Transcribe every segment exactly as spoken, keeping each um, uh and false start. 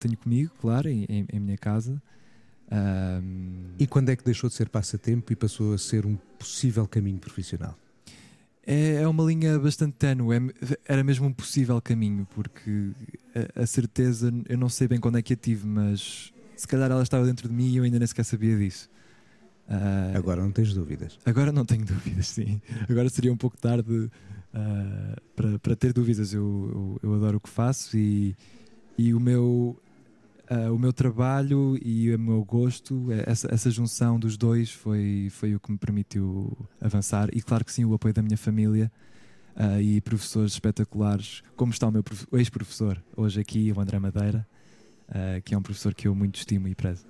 tenho comigo, claro, em, em, em minha casa. Um, E quando é que deixou de ser passatempo e passou a ser um possível caminho profissional? É, é uma linha bastante ténue, é, era mesmo um possível caminho, porque a, a certeza, eu não sei bem quando é que a tive, mas se calhar ela estava dentro de mim e eu ainda nem sequer sabia disso. Uh, agora não tens dúvidas? Agora não tenho dúvidas, sim. Agora seria um pouco tarde uh, para, para ter dúvidas. Eu, eu, eu adoro o que faço e, e o, meu, uh, o meu trabalho e o meu gosto, essa, essa junção dos dois foi, foi o que me permitiu avançar. E claro que sim, o apoio da minha família uh, e professores espetaculares, como está o meu prof, ex-professor hoje aqui, o André Madeira, uh, que é um professor que eu muito estimo e prezo.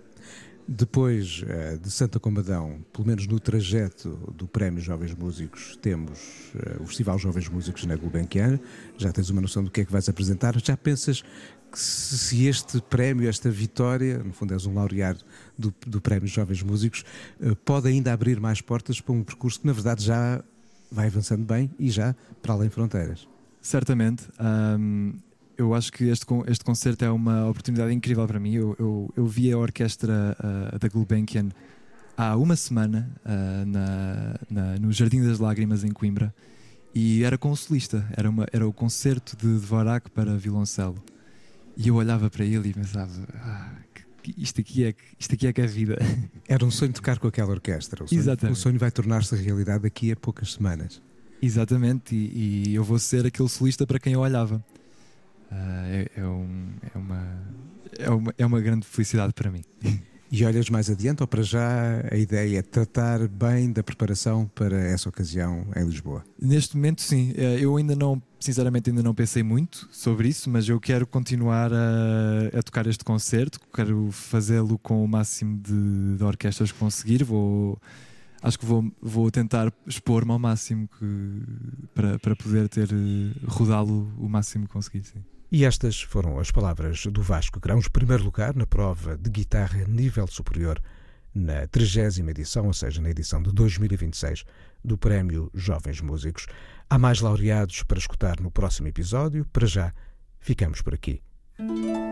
Depois uh, de Santa Combadão, pelo menos no trajeto do Prémio Jovens Músicos, temos uh, o Festival Jovens Músicos na Gulbenkian. Já tens uma noção do que é que vais apresentar? Já pensas que se este prémio, esta vitória, no fundo és um laureado do, do Prémio Jovens Músicos, uh, pode ainda abrir mais portas para um percurso que na verdade já vai avançando bem e já para além fronteiras? Certamente. Um... Eu acho que este, este concerto é uma oportunidade incrível para mim. Eu, eu, eu vi a orquestra uh, da Gulbenkian há uma semana uh, na, na, no Jardim das Lágrimas, em Coimbra, e era com o solista. Era, uma, era o concerto de Dvorak para violoncelo. E eu olhava para ele e pensava: ah, isto, aqui é, isto aqui é que é vida. Era um sonho tocar com aquela orquestra. O sonho, Exatamente. O sonho vai tornar-se realidade daqui a poucas semanas. Exatamente, e, e eu vou ser aquele solista para quem eu olhava. Uh, é, é, um, é, uma, é, uma, é uma grande felicidade para mim. E olhas mais adiante ou para já a ideia é tratar bem da preparação para essa ocasião em Lisboa? Neste momento sim, eu ainda não, sinceramente ainda não pensei muito sobre isso, mas eu quero continuar a, a tocar este concerto, quero fazê-lo com o máximo de, de orquestras que conseguir. Vou, acho que vou, vou tentar expor-me ao máximo que, para, para poder ter rodá-lo o máximo que conseguir, sim. E estas foram as palavras do Vasco Grãos, primeiro lugar na prova de guitarra nível superior na trigésima edição, ou seja, na edição de dois mil e vinte e seis do Prémio Jovens Músicos. Há mais laureados para escutar no próximo episódio. Para já, ficamos por aqui.